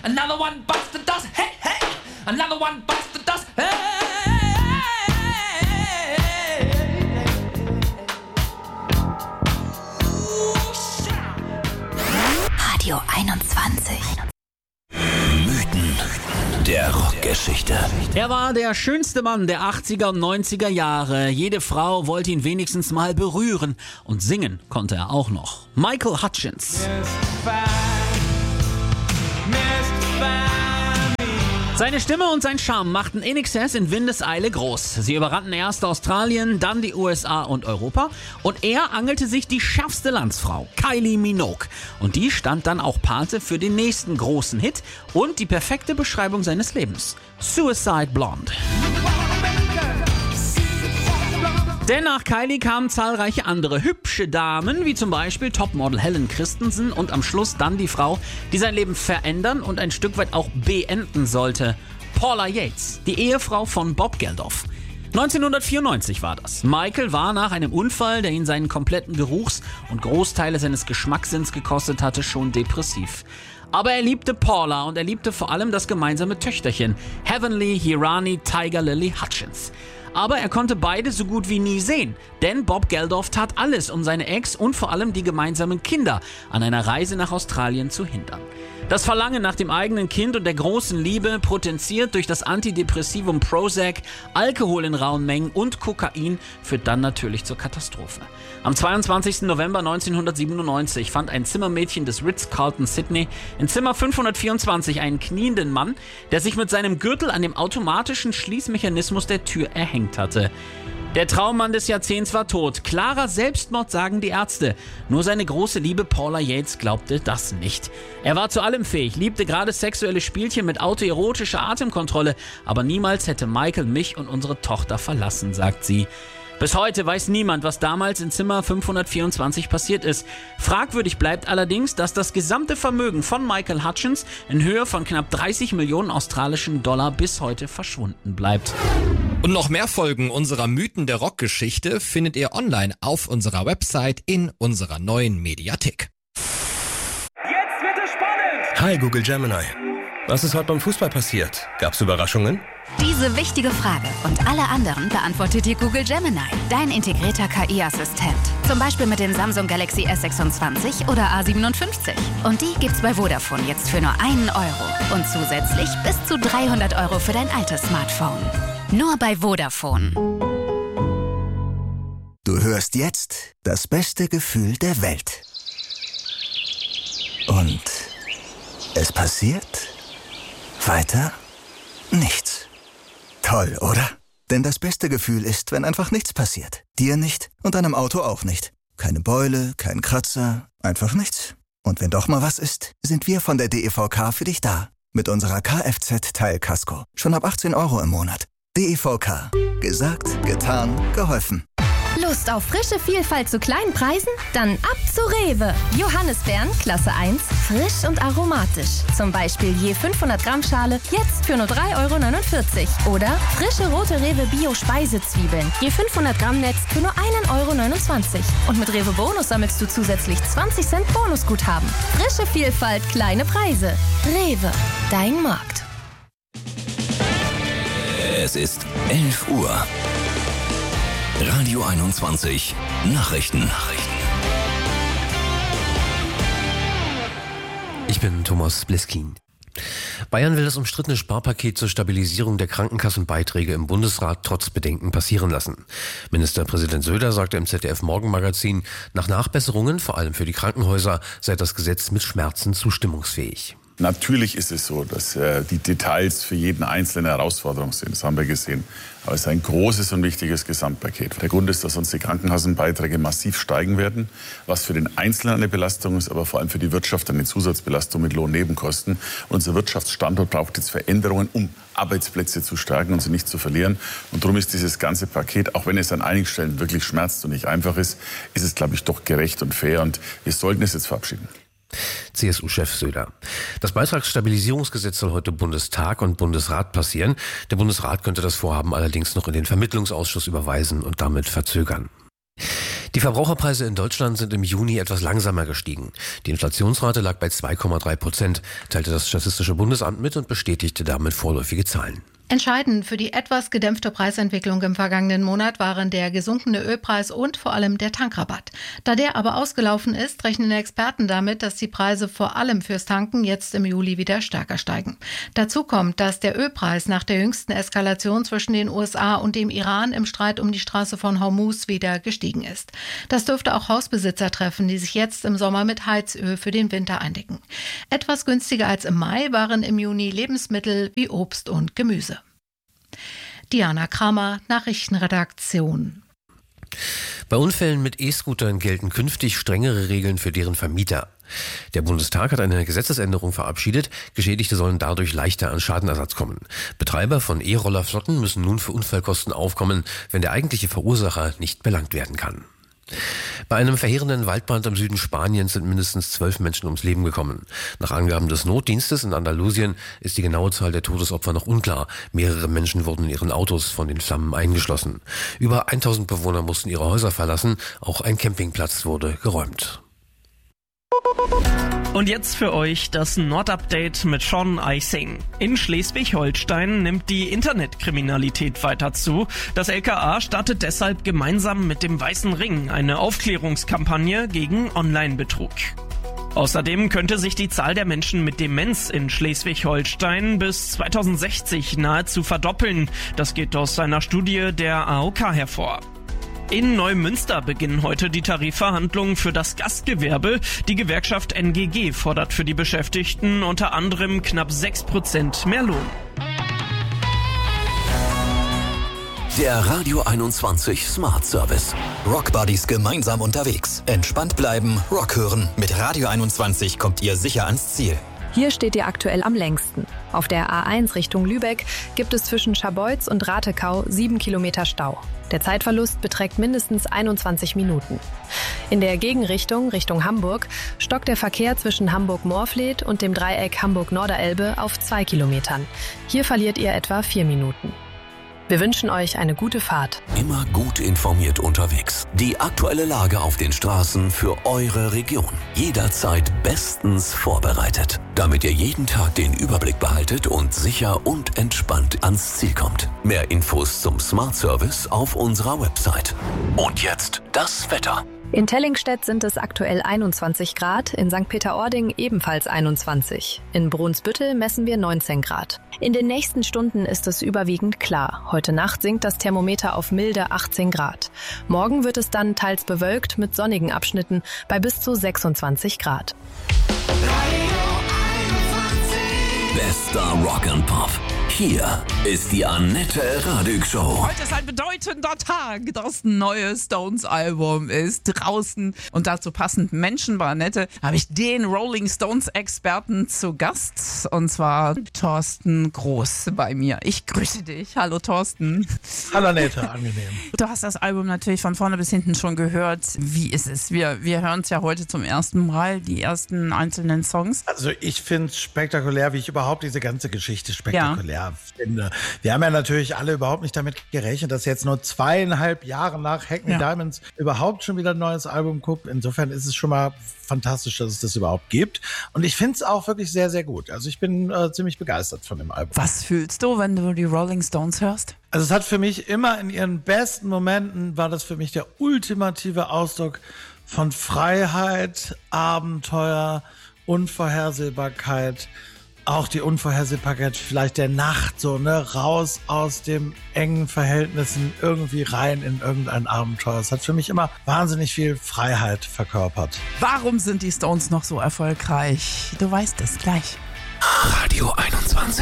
Another one bites the dust. Hey, hey. Another one bites the dust. Hey. Radio 21. Mythen der Rockgeschichte. Er war der schönste Mann der 80er und 90er Jahre. Jede Frau wollte ihn wenigstens mal berühren. Und singen konnte er auch noch. Michael Hutchence. Seine Stimme und sein Charme machten INXS in Windeseile groß. Sie überrannten erst Australien, dann die USA und Europa. Und er angelte sich die schärfste Landsfrau, Kylie Minogue. Und die stand dann auch Pate für den nächsten großen Hit und die perfekte Beschreibung seines Lebens. Suicide Blonde. Denn nach Kylie kamen zahlreiche andere hübsche Damen, wie zum Beispiel Topmodel Helen Christensen und am Schluss dann die Frau, die sein Leben verändern und ein Stück weit auch beenden sollte. Paula Yates, die Ehefrau von Bob Geldof. 1994 war das. Michael war nach einem Unfall, der ihn seinen kompletten Geruchs- und Großteile seines Geschmackssinns gekostet hatte, schon depressiv. Aber er liebte Paula und er liebte vor allem das gemeinsame Töchterchen, Heavenly Hirani Tiger Lily Hutchence. Aber er konnte beide so gut wie nie sehen, denn Bob Geldof tat alles, um seine Ex und vor allem die gemeinsamen Kinder an einer Reise nach Australien zu hindern. Das Verlangen nach dem eigenen Kind und der großen Liebe, potenziert durch das Antidepressivum Prozac, Alkohol in rauen Mengen und Kokain, führt dann natürlich zur Katastrophe. Am 22. November 1997 fand ein Zimmermädchen des Ritz-Carlton Sydney in Zimmer 524 einen knienden Mann, der sich mit seinem Gürtel an dem automatischen Schließmechanismus der Tür erhängt hatte. Der Traummann des Jahrzehnts war tot. Klarer Selbstmord, sagen die Ärzte. Nur seine große Liebe Paula Yates glaubte das nicht. Er war zu allem fähig, liebte gerade sexuelle Spielchen mit autoerotischer Atemkontrolle, aber niemals hätte Michael mich und unsere Tochter verlassen, sagt sie. Bis heute weiß niemand, was damals in Zimmer 524 passiert ist. Fragwürdig bleibt allerdings, dass das gesamte Vermögen von Michael Hutchence in Höhe von knapp 30 Millionen australischen Dollar bis heute verschwunden bleibt. Und noch mehr Folgen unserer Mythen der Rockgeschichte findet ihr online auf unserer Website in unserer neuen Mediathek. Jetzt wird es spannend! Hi Google Gemini. Was ist heute beim Fußball passiert? Gab's Überraschungen? Diese wichtige Frage und alle anderen beantwortet dir Google Gemini, dein integrierter KI-Assistent. Zum Beispiel mit den Samsung Galaxy S26 oder A57. Und die gibt's bei Vodafone jetzt für nur €1 und zusätzlich bis zu 300 € für dein altes Smartphone. Nur bei Vodafone. Du hörst jetzt das beste Gefühl der Welt. Und es passiert weiter nichts. Toll, oder? Denn das beste Gefühl ist, wenn einfach nichts passiert. Dir nicht und deinem Auto auch nicht. Keine Beule, kein Kratzer, einfach nichts. Und wenn doch mal was ist, sind wir von der DEVK für dich da. Mit unserer Kfz-Teilkasko. Schon ab 18 € im Monat. DEVK. Gesagt, getan, geholfen. Lust auf frische Vielfalt zu kleinen Preisen? Dann ab zu Rewe. Johannisbeeren, Klasse 1, frisch und aromatisch. Zum Beispiel je 500 Gramm Schale, jetzt für nur 3,49 € Oder frische rote Rewe Bio-Speisezwiebeln, je 500 Gramm Netz für nur 1,29 €. Und mit Rewe Bonus sammelst du zusätzlich 20 Cent Bonusguthaben. Frische Vielfalt, kleine Preise. Rewe, dein Markt. Es ist 11 Uhr. Radio 21 Nachrichten. Ich bin Thomas Bliskin. Bayern will das umstrittene Sparpaket zur Stabilisierung der Krankenkassenbeiträge im Bundesrat trotz Bedenken passieren lassen. Ministerpräsident Söder sagte im ZDF-Morgenmagazin, nach Nachbesserungen, vor allem für die Krankenhäuser, sei das Gesetz mit Schmerzen zustimmungsfähig. Natürlich ist es so, dass die Details für jeden Einzelnen Herausforderung sind. Das haben wir gesehen. Aber es ist ein großes und wichtiges Gesamtpaket. Der Grund ist, dass uns die Krankenkassenbeiträge massiv steigen werden, was für den Einzelnen eine Belastung ist, aber vor allem für die Wirtschaft eine Zusatzbelastung mit Lohnnebenkosten. Unser Wirtschaftsstandort braucht jetzt Veränderungen, um Arbeitsplätze zu stärken und sie nicht zu verlieren. Und darum ist dieses ganze Paket, auch wenn es an einigen Stellen wirklich schmerzt und nicht einfach ist es, glaube ich, doch gerecht und fair. Und wir sollten es jetzt verabschieden. CSU-Chef Söder. Das Beitragsstabilisierungsgesetz soll heute Bundestag und Bundesrat passieren. Der Bundesrat könnte das Vorhaben allerdings noch in den Vermittlungsausschuss überweisen und damit verzögern. Die Verbraucherpreise in Deutschland sind im Juni etwas langsamer gestiegen. Die Inflationsrate lag bei 2,3%, teilte das Statistische Bundesamt mit und bestätigte damit vorläufige Zahlen. Entscheidend für die etwas gedämpfte Preisentwicklung im vergangenen Monat waren der gesunkene Ölpreis und vor allem der Tankrabatt. Da der aber ausgelaufen ist, rechnen Experten damit, dass die Preise vor allem fürs Tanken jetzt im Juli wieder stärker steigen. Dazu kommt, dass der Ölpreis nach der jüngsten Eskalation zwischen den USA und dem Iran im Streit um die Straße von Hormuz wieder gestiegen ist. Das dürfte auch Hausbesitzer treffen, die sich jetzt im Sommer mit Heizöl für den Winter eindecken. Etwas günstiger als im Mai waren im Juni Lebensmittel wie Obst und Gemüse. Diana Kramer, Nachrichtenredaktion. Bei Unfällen mit E-Scootern gelten künftig strengere Regeln für deren Vermieter. Der Bundestag hat eine Gesetzesänderung verabschiedet. Geschädigte sollen dadurch leichter an Schadenersatz kommen. Betreiber von E-Rollerflotten müssen nun für Unfallkosten aufkommen, wenn der eigentliche Verursacher nicht belangt werden kann. Bei einem verheerenden Waldbrand im Süden Spaniens sind mindestens 12 Menschen ums Leben gekommen. Nach Angaben des Notdienstes in Andalusien ist die genaue Zahl der Todesopfer noch unklar. Mehrere Menschen wurden in ihren Autos von den Flammen eingeschlossen. Über 1000 Bewohner mussten ihre Häuser verlassen. Auch ein Campingplatz wurde geräumt. Und jetzt für euch das Nordupdate mit Sean Eising. In Schleswig-Holstein nimmt die Internetkriminalität weiter zu. Das LKA startet deshalb gemeinsam mit dem Weißen Ring eine Aufklärungskampagne gegen Online-Betrug. Außerdem könnte sich die Zahl der Menschen mit Demenz in Schleswig-Holstein bis 2060 nahezu verdoppeln. Das geht aus einer Studie der AOK hervor. In Neumünster beginnen heute die Tarifverhandlungen für das Gastgewerbe. Die Gewerkschaft NGG fordert für die Beschäftigten unter anderem knapp 6% mehr Lohn. Der Radio 21 Smart Service. Rockbuddies gemeinsam unterwegs. Entspannt bleiben, Rock hören. Mit Radio 21 kommt ihr sicher ans Ziel. Hier steht ihr aktuell am längsten. Auf der A1 Richtung Lübeck gibt es zwischen Scharbeutz und Ratekau 7 Kilometer Stau. Der Zeitverlust beträgt mindestens 21 Minuten. In der Gegenrichtung, Richtung Hamburg, stockt der Verkehr zwischen Hamburg-Morfleet und dem Dreieck Hamburg-Norderelbe auf 2 Kilometern. Hier verliert ihr etwa 4 Minuten. Wir wünschen euch eine gute Fahrt. Immer gut informiert unterwegs. Die aktuelle Lage auf den Straßen für eure Region. Jederzeit bestens vorbereitet, damit ihr jeden Tag den Überblick behaltet und sicher und entspannt ans Ziel kommt. Mehr Infos zum Smart Service auf unserer Website. Und jetzt das Wetter. In Tellingstedt sind es aktuell 21 Grad, in St. Peter-Ording ebenfalls 21. In Brunsbüttel messen wir 19 Grad. In den nächsten Stunden ist es überwiegend klar. Heute Nacht sinkt das Thermometer auf milde 18 Grad. Morgen wird es dann teils bewölkt mit sonnigen Abschnitten bei bis zu 26 Grad. Bester Rock and Pop. Hier ist die Annette Radig Show. Heute ist ein bedeutender Tag. Das neue Stones-Album ist draußen. Und dazu passend Menschen bei Annette habe ich den Rolling Stones-Experten zu Gast. Und zwar Thorsten Groß bei mir. Ich grüße dich. Hallo Thorsten. Hallo Annette, angenehm. Du hast das Album natürlich von vorne bis hinten schon gehört. Wie ist es? Wir hören es ja heute zum ersten Mal, die ersten einzelnen Songs. Also ich finde es spektakulär, wie ich überhaupt diese ganze Geschichte spektakulär finde. Wir haben ja natürlich alle überhaupt nicht damit gerechnet, dass jetzt nur 2,5 Jahre nach Hackney Diamonds überhaupt schon wieder ein neues Album kommt. Insofern ist es schon mal fantastisch, dass es das überhaupt gibt. Und ich finde es auch wirklich sehr, sehr gut. Also ich bin ziemlich begeistert von dem Album. Was fühlst du, wenn du die Rolling Stones hörst? Also es hat für mich immer in ihren besten Momenten, war das für mich der ultimative Ausdruck von Freiheit, Abenteuer, Unvorhersehbarkeit. Auch die Unvorhersehbarkeit vielleicht der Nacht, so, ne, raus aus dem engen Verhältnissen, irgendwie rein in irgendein Abenteuer. Es hat für mich immer wahnsinnig viel Freiheit verkörpert. Warum sind die Stones noch so erfolgreich? Du weißt es gleich. Radio 21.